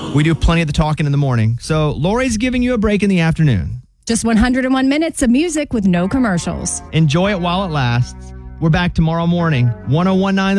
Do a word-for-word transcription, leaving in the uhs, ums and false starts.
We do plenty of the talking in the morning. So Lori's giving you a break in the afternoon. Just one hundred one minutes of music with no commercials. Enjoy it while it lasts. We're back tomorrow morning. one oh one nine